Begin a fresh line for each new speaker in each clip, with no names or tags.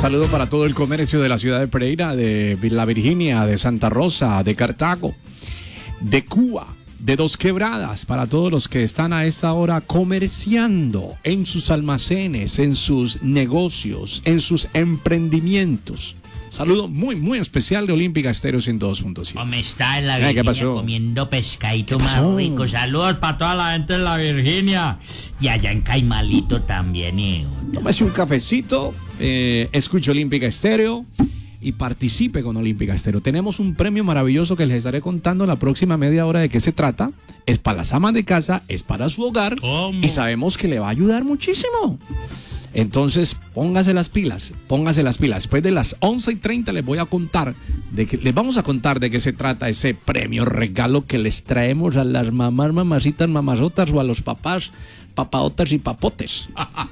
Saludo para todo el comercio de la ciudad de Pereira, de la Virginia, de Santa Rosa, de Cartago, de Cuba, de Dos Quebradas, para todos los que están a esta hora comerciando en sus almacenes, en sus negocios, en sus emprendimientos. Saludo muy, muy especial de Olímpica Estéreo 102.7.
¿Cómo está en la Virginia?
¿Qué pasó?
Comiendo pescadito más rico. Saludos para toda la gente de la Virginia. Y allá en Caimalito también,
Tómese un cafecito, escuche Olímpica Estéreo y participe con Olímpica Estéreo. Tenemos un premio maravilloso que les estaré contando la próxima media hora de qué se trata. Es para las amas de casa, es para su hogar.
¿Cómo?
Y sabemos que le va a ayudar muchísimo. Entonces, póngase las pilas. Después de las 11:30 les vamos a contar de qué se trata ese premio regalo que les traemos a las mamás, mamacitas, mamazotas o a los papás, papaotas y papotes.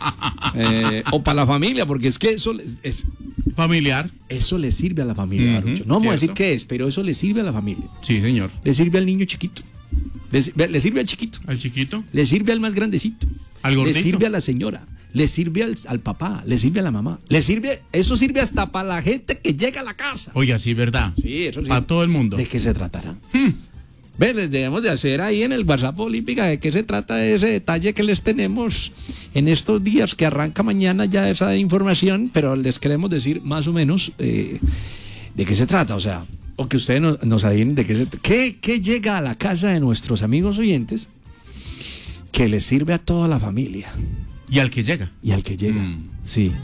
O para la familia, porque es que eso es
familiar.
Eso le sirve a la familia, Barucho. No vamos a decir
¿cierto?
qué es, pero eso le sirve a la familia.
Sí, señor.
Le sirve al niño chiquito. Le sirve al chiquito.
Al chiquito.
Le sirve al más grandecito.
Al gordito.
Le sirve a la señora. Le sirve al papá. Le sirve a la mamá. Eso sirve hasta para la gente que llega a la casa.
Oiga, sí, ¿verdad?
Sí, eso sí.
Para todo el mundo.
¿De qué se tratará? Les debemos de hacer ahí en el WhatsApp Olímpica de qué se trata ese detalle que les tenemos en estos días, que arranca mañana ya esa información, pero les queremos decir más o menos de qué se trata, o sea, o que ustedes nos adivinen de qué llega a la casa de nuestros amigos oyentes que les sirve a toda la familia.
Y al que llega.
Sí.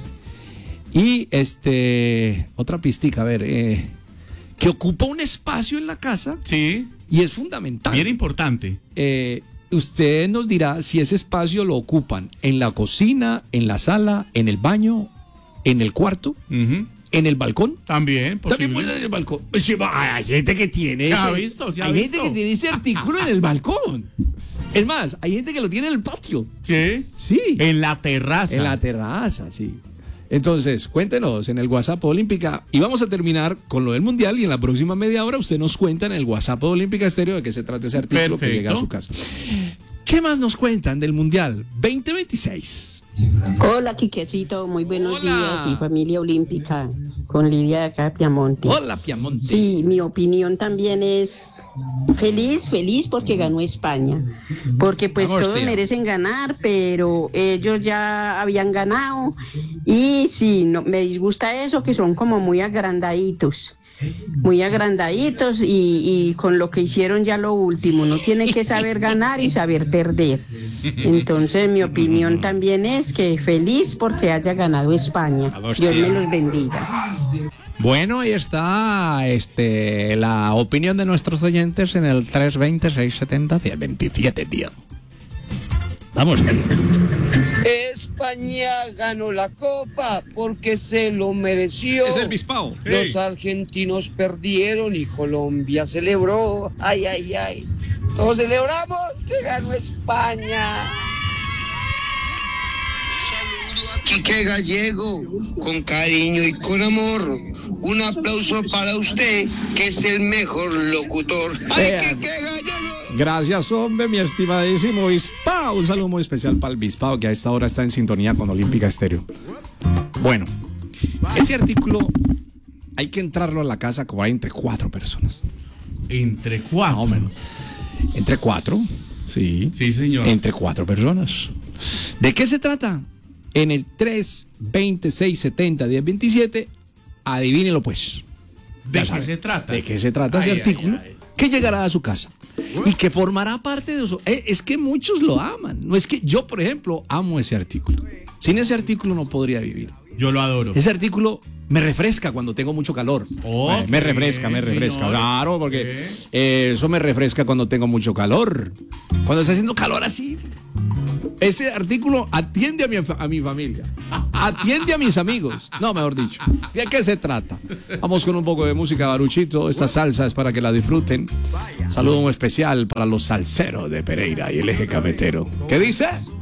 Y otra pistica, a ver, que ocupa un espacio en la casa.
Sí.
Y es fundamental.
Bien importante.
Usted nos dirá si ese espacio lo ocupan en la cocina, en la sala, en el baño, en el cuarto, en el balcón.
También, posible.
También puede ser en el balcón. Pues sí, hay gente que tiene
hay
gente que tiene ese artículo en el balcón. Es más, hay gente que lo tiene en el patio.
Sí.
Sí.
En la terraza.
En la terraza, sí. Entonces, cuéntenos en el WhatsApp Olímpica y vamos a terminar con lo del Mundial y en la próxima media hora usted nos cuenta en el WhatsApp Olímpica Estéreo de qué se trata ese artículo.
Perfecto.
Que llega a su casa. ¿Qué más nos cuentan del Mundial 2026?
Hola, Quiquecito, muy buenos días y familia olímpica, con Lidia de acá de Piamonte.
Hola, Piamonte.
Sí, mi opinión también es feliz porque ganó España, porque pues
Vamos,
todos
tía.
merecen ganar, pero ellos ya habían ganado y sí, no, me disgusta eso, que son como muy agrandaditos y con lo que hicieron ya lo último, no tienen que saber ganar y saber perder. Entonces mi opinión también es que feliz porque haya ganado España.
Vamos,
Dios
tía.
me los bendiga.
Bueno, ahí está la opinión de nuestros oyentes en el 320-670-1027, tío. Vamos, tío.
España ganó la copa porque se lo mereció.
Es el Bispao.
Los argentinos perdieron y Colombia celebró. Ay, ay, ay. Todos celebramos que ganó España. Saludo a Quique Gallego, con cariño y con amor. Un aplauso para usted, que es el mejor locutor. ¡Ay, Quique Gallego!
Gracias, hombre, mi estimadísimo Bispao. Un saludo muy especial para el Bispao, que a esta hora está en sintonía con Olímpica Estéreo. Bueno, ese artículo hay que entrarlo a la casa como hay entre 4 personas.
Entre 4.
Más o menos. Entre 4, sí.
Sí, señor.
Entre 4 personas. ¿De qué se trata? En el 320-670-1027, adivínelo pues.
¿De
Ya
qué
sabe.
se trata?
¿De qué se trata ese
Ay,
artículo?
ay, ay.
Que llegará a su casa y que formará parte de eso. Es que muchos lo aman. No es que yo, por ejemplo, amo ese artículo. Sin ese artículo no podría vivir.
Yo lo adoro.
Ese artículo me refresca cuando tengo mucho calor.
Ok,
Me refresca.
señor.
Claro, porque eso me refresca cuando tengo mucho calor. Cuando está haciendo calor así. Ese artículo atiende a mi familia. Atiende a mis amigos. No, mejor dicho. ¿De qué se trata? Vamos con un poco de música, Baruchito. Esta salsa es para que la disfruten. Saludo muy especial para los salseros de Pereira y el eje cafetero. ¿Qué dice?